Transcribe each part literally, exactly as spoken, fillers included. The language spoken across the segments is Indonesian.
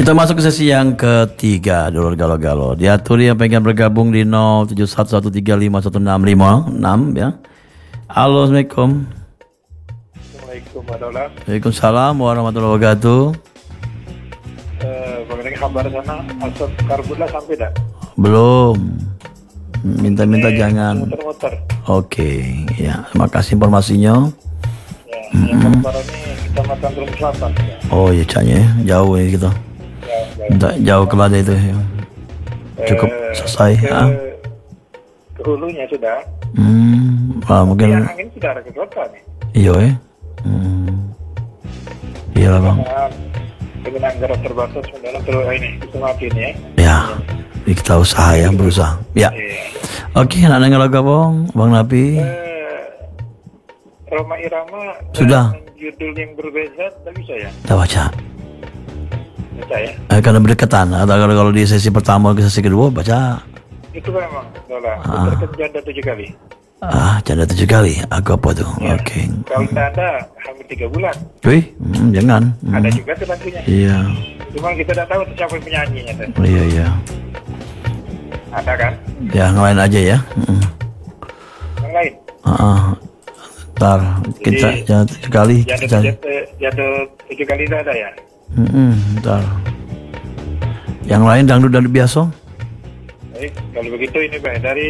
Kita masuk ke sesi yang ketiga, Dulur Galo-Galo. Diaturi yang pengen bergabung di nol tujuh satu satu tiga lima satu enam lima enam ya. Halo, Assalamualaikum. Assalamualaikum warahmatullahi wabarakatuh. Waalaikumsalam warahmatullahi wabarakatuh. Eh, bagaimana kabar sana? Asap karbonlah sampai tak? Belum. Minta-minta Eh, jangan. Muter-muter. Oke, ya. Terima kasih informasinya. Ya, yang kabar ini Kecamatan Rum Selatan. Ya, Oh iya, Caknya ya. Jauh ya kita. ya, ya. Minta jauh ke Badai itu ya. Cukup Eh, selesai. Ke, Ah. ke hulunya sudah. Hmm, ah, Ya, mungkin angin sudah ada ke kota nih. iya ya. Hmm. Iya lah bang. Karena dengan anggaran terbatas, mendalam terus ini kita mati nih ya. Ya, ini kita usaha ya, berusaha. Ya. Iya. Oke, nak dengar lagu bang, Bang Napi. Eh, Roma Irama Sudah. dengan judul yang berbeda, tak bisa ya? Kita baca. Baca ya? Eh, karena berdekatan. Atau kalau, kalau di sesi pertama ke sesi kedua baca. Itu memang, Dola. Ah. Putar janda tujuh kali. Ah, canda tujuh kali. Aku apa tuh? Ya. Oke. Kalau tidak ada, hampir tiga bulan. Wih, hmm, jangan. Hmm. Ada juga tuh lagunya. Iya, Cuma kita tidak tahu tuh siapa penyanyinya. Tuh. iya, iya. Ada kan? Ya, yang lain aja ya. Hmm. Yang lain. Ah, ah. Ntar kita Jadi, jangan tujuh kali. Janda Kita, tujuh, eh, janda tujuh kali tidak ada ya? hmm, ntar. Yang lain dangdut-dangdut biasa. Baik, kalau begitu ini Pak dari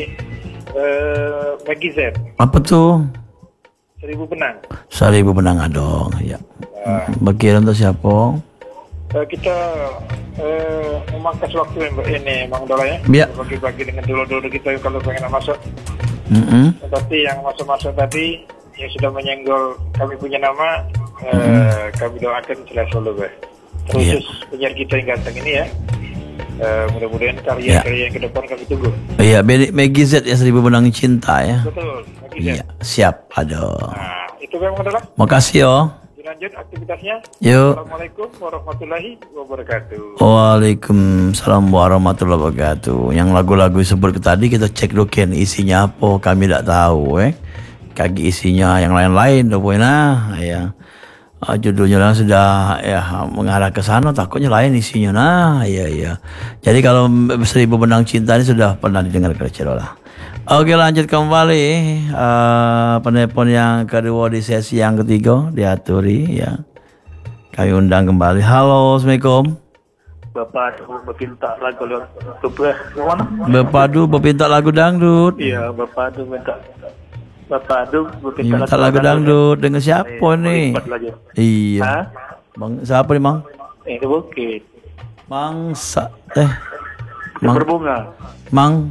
eh, Maggie Z, Apa tuh? Seribu Benang. Seribu benang dong. Ya. Nah, Bagian untuk siapa? eh, kita eh, memangkas waktu yang ini, Bang Dola ya. Ya. Bagi-bagi dengan dulu-dulu kita kalau pengen masuk. Mm-mm. Tetapi yang masuk-masuk tadi yang sudah menyenggol kami punya nama, eh, kami doakan selalu selalu Pak. Khusus penyiar kita yang ganteng ini ya. Eh, mudah-mudahan karya-karya yang ke depan kami tunggu. Iya, Be- Maggie Z ya, Seribu Benang Cinta ya. Betul, Maggie Z. Iya, siap. Aduh. Nah, itu memang adalah Makasih yo. dilanjut aktivitasnya. Yuk. Assalamualaikum warahmatullahi wabarakatuh. Waalaikumsalam warahmatullahi wabarakatuh. Yang lagu-lagu sebut tadi kita cek dulu kan isinya apa, kami tidak tahu eh. Kaki isinya yang lain-lain tuh nah ya. Ah, judulnya lah sudah ya mengarah ke sana, takutnya lain isinya. Nah, iya iya. Jadi kalau Seribu Benang Cinta ini sudah pernah didengar ke lah. Oke, lanjut kembali uh, penelpon yang kedua di sesi yang ketiga diaturi ya. Kami undang kembali. Halo, Assalamualaikum. Bapak minta lagu YouTube mana? Bepadu berpinta lagu dangdut. Iya, Bapak tuh minta Bapak tuh minta Minta lagu dangdut dengan siapa nih? Lagi. Iya. Hah? Bang, siapa nih, Mang? Ini bukit. Mang Sa eh Mang Berbunga. Mang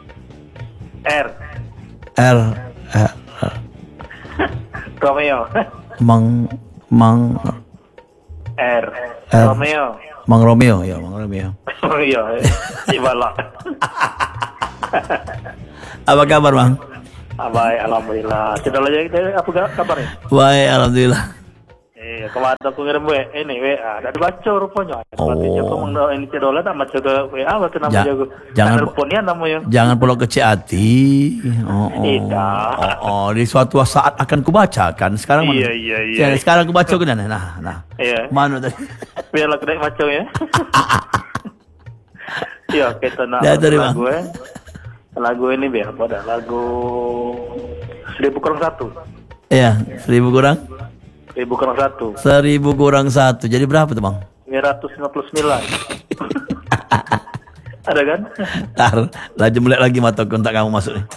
R. R R Romeo. Mang Mang R. R. Romeo. Mang Romeo ya, Mang Romeo. Oh iya, Ibala. Apa kabar, Mang? Baik, alhamdulillah. Sudah lagi apa kabarnya? Baik, alhamdulillah. Iya, kemarin aku ngirim W, ini W A, ada baca rupanya. Oh. Artinya aku mengdo ini cedola tak baca ke W A, apa nama Ja- jago? jangan- teleponnya namanya. Jangan pulau kecil hati. Oh, oh. Tidak. Oh, oh, di suatu saat akan kubacakan. Sekarang mana? Iya, iya, iya. Sekarang, sekarang kubaca ke nah, nah, nah. Iya. Mana tadi? Biarlah kedai baca ya. Iya, kita nak Ya, dari lagu ya. Lagu ini biar apa dah? Lagu seribu kurang satu. Iya, seribu kurang Seribu kurang satu. seribu kurang satu. Jadi berapa tuh, Bang? Lima ratus lima puluh sembilan. Ada kan? Tar, laju melek lagi mata kontak kamu masuk nih.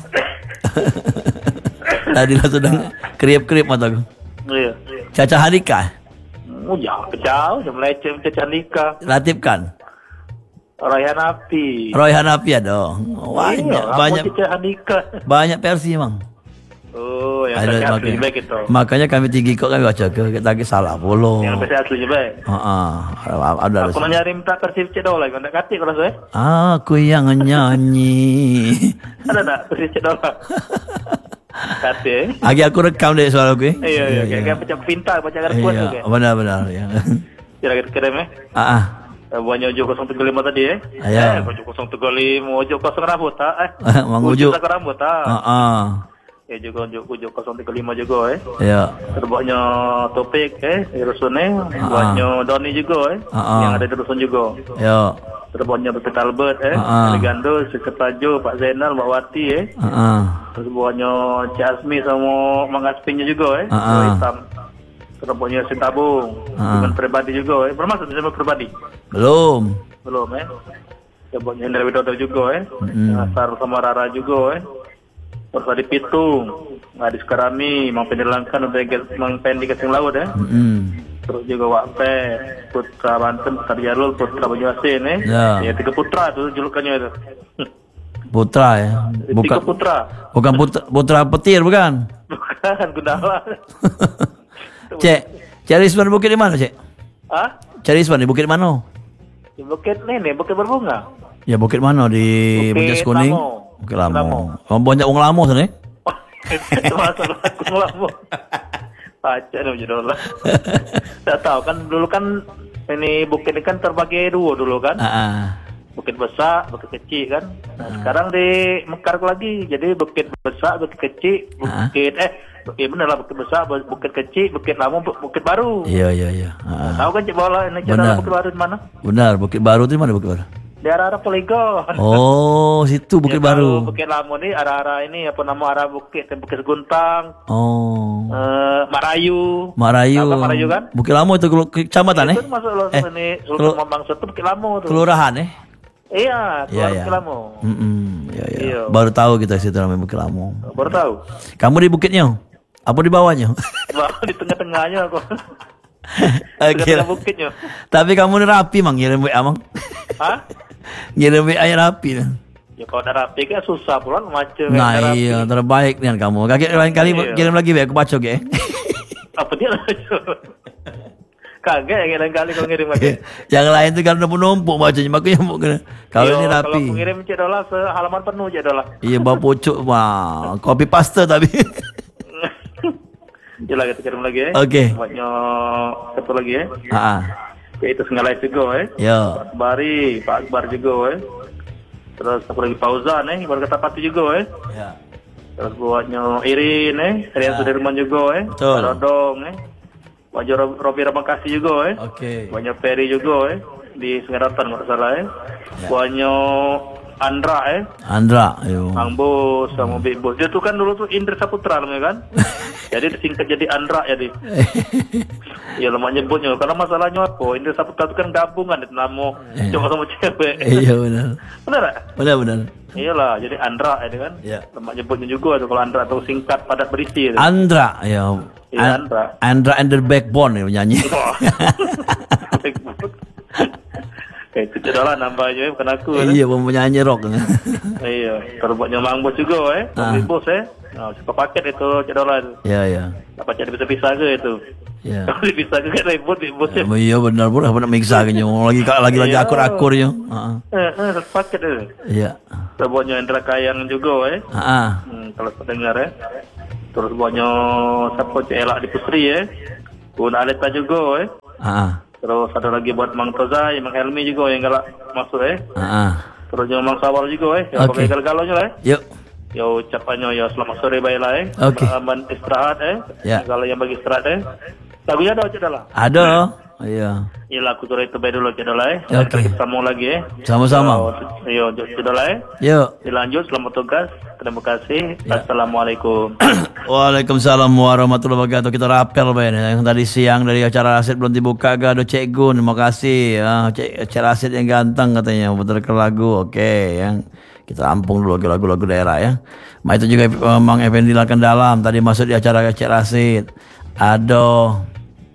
Tadi lah sudah kriep-kriep mataku. Iya. Caca Hadika, Oh, jauh, jauh, jauh meleceh Caca Nika. Latif kan? Rayhan Api. Roy Hanafi ya dong. Banyak, Iya, banyak, aku Caca Nika. banyak versi, Bang. Oh, yang Ada versi asli makanya, baik itu. makanya kami tinggi kok kami baca ke kita lagi salah polo. Yang versi asli baik. Heeh, ada ada. Aku nak nyari minta versi cedola, kau nak kati kalau saya. Aku yang nyanyi. Ada tak versi cedola? Kati. eh? Lagi aku rekam deh suara gue. Iya, iya, kayak kayak pecah pinta, baca kartuan tu Iya, kan. benar-benar ya. Kira-kira kirim eh. Ah, ah. Banyak ujuk kosong tiga lima tadi eh. Ayo. Eh, ujuk kosong tiga lima, ujuk kosong rambut tak eh. Mang Ujuk. tak rambut tak. Heeh. Ya juga juga juga nol tiga lima juga eh. Ya. Terbuatnya Topik eh di rusun eh. Buatnya Doni juga eh. Uh-uh. Yang ada di rusun juga. Ya. Terbuatnya Bukit Albert eh. Uh-uh. Legando, Seketajo, Pak Zainal, Mbak Wati eh. Uh-uh. Terus buatnya Cik Asmi sama Mang Aspinnya juga eh. Uh-uh. Hitam. Terus buatnya Sintabung. Uh-uh. Dengan pribadi juga eh. Bermaksud dengan pribadi? Belum. Belum eh. Terbuatnya Hendra Widodo juga eh. Mm. Asar sama Rara juga eh. Terus ada Pitung, ada Sekarami, Mang Pendi Langkan, Mang Pendi Kesing Laut ya. Mm-hmm. Terus juga Wakpe, Putra Banten, Putra Jalul, Putra Banyuasin eh. Ya. Ya tiga putra itu julukannya itu. Putra ya. Bukan Tiga putra. bukan putra, putra petir bukan. Bukan Gundala. Cek, cari Risman bukit di mana, Cek? Hah? Cari Risman di bukit mana? Di Bukit ini, Bukit Berbunga. Ya bukit mana di Bukit Bunjas Kuning? Lamo. Bukit Lamo. Lamo. Oh, banyak wong Lamo sana. Itu masalah aku ngelamu. Pacar nih judul lah. Tidak tahu kan dulu kan ini bukit ini kan terbagi dua dulu kan. Ah. Bukit besar, bukit kecil kan. Nah, sekarang di Mekar lagi. Jadi bukit besar, bukit kecil, bukit eh iya benar lah bukit besar, bukit kecil, bukit lama, bukit baru. Iya iya iya. Ah. Tahu kan Cik Bola ini cara bukit baru di mana? Benar, bukit baru itu di mana bukit baru? Di arah-arah poligon. Oh, situ bukit Ya, baru. Bukit lama nih arah-arah ini apa nama arah bukit bukit Guntang. Oh. Eh, Marayu. Marayu. Tahu Marayu kan? Bukit Lamo itu kelu- kecamatan eh? Itu masuk loh Eh, ini kelu- Sultan Mambang itu bukit lama tuh. Kelurahan eh? Iya, Iya keluar iya. bukit lama. Mm-mm, iya iya. Iya. Baru tahu kita situ namanya Bukit Lamo. Baru tahu. Kamu di bukitnya? Apa di bawahnya? Wah, di tengah-tengahnya aku. Oke. Tengah bukitnya. Tapi kamu ini rapi mang ngirim W A mang. Hah? Ngirim W A nya rapi. Ya kalau udah rapi kan susah pulang macam. Nah iya terbaik nih kamu. Kaki lain kali Iya. kirim lagi W A aku baca ge. Apa dia lucu? Kagak ya lain kali kalau ngirim lagi. Yang lain tuh kan numpuk bacanya makanya mau kena. Kalau Iya, ini Kalau rapi. mengirim cek dolar sehalaman penuh cek dolar. Iya bawa pucuk mah. Copy paste tapi. Ya kita kirim lagi ya. Oke. Buatnya satu lagi ya. Ah. Ya itu sengalai juga ya. Ya. Pak Bari, Pak Akbar juga ya. Terus aku lagi Fauzan eh, baru kata Pati juga eh. Ya. Terus buatnya Irin eh, Rian Sudirman juga eh. Betul. Dodong eh. Buatnya Rob- Robi Ramakasih juga eh. Oke. Buatnya Ferry juga eh di Sungai nggak salah eh. Buatnya Andra eh. Andra, ayo. Mang Bos sama Big Bos. Dia tuh kan dulu tuh Indra Saputra namanya kan. Jadi disingkat jadi Andra jadi. Ya lama nyebutnya karena masalahnya apa? Indra Saputra itu kan gabungan itu nama cowok sama cewek. Iya benar. Benar tak? Benar benar. Iyalah, jadi Andra ini kan. Iya. Lama nyebutnya juga tuh kalau Andra atau singkat padat berisi itu. Andra, ya. Iya, An- Andra. Andra and the Backbone ya nyanyi. Wah. Eh, itu adalah nambahnya bukan aku. kan? Iya, penyanyi rock. Iya, kalau buatnya Mang Bos juga eh. Ah. Big Bos eh. Nah, suka paket itu cedola itu. Iya, iya. Tak pakai bisa-bisa ke itu. Iya. Kalau bisa ke kan repot Big Bos ya. Iya benar pun apa nak miksa kenya lagi lagi lagi Iya. akur-akurnya. Heeh. Eh, eh, satu paket itu. Iya. Terus buatnya Indra Kayang juga eh. Heeh. Hmm, kalau terdengar ya. Terus buatnya siapa Cik Elak di Putri ya. Bun Aleta juga eh. Heeh. Terus ada lagi buat Mang Tozai, Mang Helmi juga yang galak masuk eh. Heeh. Terus juga Mang Sawal juga eh. Yang Oke. pakai gal-galonya lah eh. Yuk. Ya ucapannya ya selamat sore baiklah eh. Oke. Aman istirahat eh. Ya. Kalau yang bagi istirahat eh. Lagunya ada Cik Dala. Ada. Iya. Ya lagu sore itu baik dulu Cik Dala eh. Ya, oke. Kita sambung lagi eh. Sama-sama. Yo, Cik Dala eh. Yuk. Dilanjut, selamat tugas. Terima kasih. Ya. Assalamualaikum. Waalaikumsalam warahmatullahi wabarakatuh. Kita rapel Ben. Yang tadi siang dari acara Rasid belum dibuka gak ada Cek Gun. Terima kasih. Ya, Cek, Cek Rasid yang ganteng katanya. Betul ke lagu. Oke, yang kita rampung dulu lagu-lagu daerah ya. Ma itu juga uh, Mang Effendi Lakan Dalam tadi masuk di acara Cek Rasid. Aduh.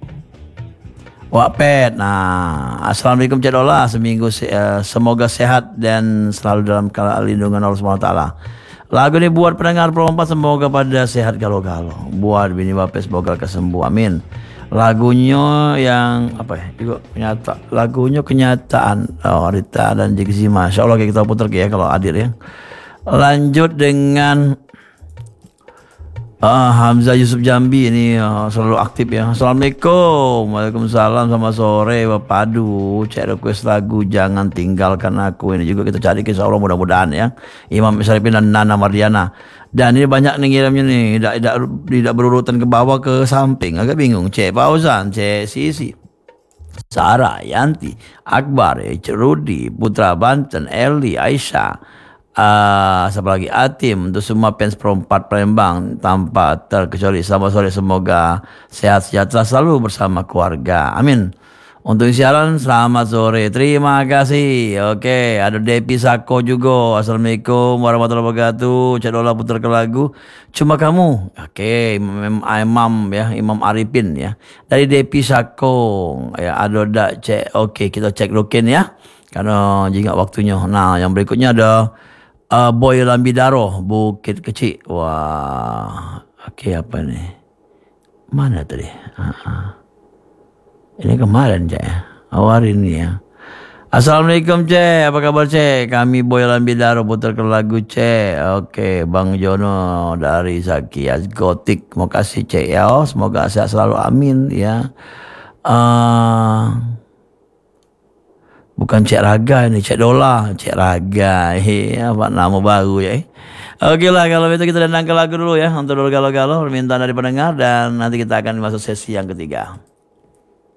Wapet. Nah, assalamualaikum Cek Dola. Seminggu se- uh, semoga sehat dan selalu dalam lindungan Allah Subhanahu Wa Taala. Lagu ini buat pendengar perempat semoga pada sehat galau-galau. Buat bini bapak semoga kesembuh. Amin. Lagunya yang apa ya? Juga nyata. Lagunya kenyataan. Oh, Rita dan Jigzima. Insya Allah kita putar ya kalau hadir ya. Lanjut dengan Ah, Hamzah Yusuf Jambi ini ah, selalu aktif ya. Assalamualaikum. Waalaikumsalam, sama sore Bapak Adu. Cek request lagu Jangan Tinggalkan Aku. Ini juga kita cari insya Allah mudah-mudahan ya. Imam Syarifin dan Nana Mardiana. Dan ini banyak nih ngirimnya nih. Tidak, tidak, tidak berurutan ke bawah ke samping. Agak bingung. Cek Fauzan, Cek Sisi, Sarah, Yanti, Akbar, Rudi, Putra Banten, Eli, Aisyah, Uh, siapa lagi, Atim, untuk semua fans perempat Palembang tanpa terkecuali. Selamat sore, semoga sehat sejahtera selalu bersama keluarga, amin. Untuk siaran selamat sore, terima kasih. Oke, ada Depi Sako juga. Assalamualaikum warahmatullahi wabarakatuh. Cek dola putar ke lagu Cuma Kamu. Oke, Imam, Imam ya, Imam Arifin ya. Dari Depi Sako ya, ada dak cek. Oke, kita cek lokin ya. Karena jika waktunya. Nah, yang berikutnya ada Uh, Boy Lambidaro, Bukit Kecil. Wah, oke okay, apa nih? Mana tadi? Uh-uh. Ini kemarin Cek ya, awal ini ya. Assalamualaikum Cek, apa kabar Cek? Kami Boy Lambidaro putar ke lagu Cek. Oke, okay, Bang Jono dari Zaki Gotik. Terima kasih Cek ya. Oh, semoga sehat selalu, amin ya. Uh, Bukan Cek Raga ini, Cek Dola, Cek Raga. Iya, apa nama baru ya. Oke lah, kalau itu kita dandang ke lagu dulu ya. Untuk dulu galau-galau, permintaan dari pendengar. Dan nanti kita akan masuk sesi yang ketiga.